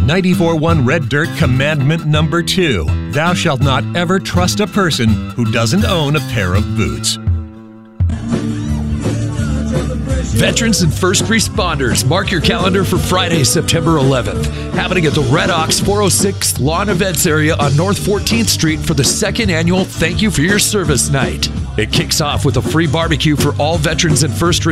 94.1 Red Dirt Commandment number 2. Thou shalt not ever trust a person who doesn't own a pair of boots. Veterans and first responders, mark your calendar for Friday, September 11th. Happening at the Red Ox 406 Lawn Events area on North 14th Street for the second annual Thank You for Your Service Night. It kicks off with a free barbecue for all veterans and first responders.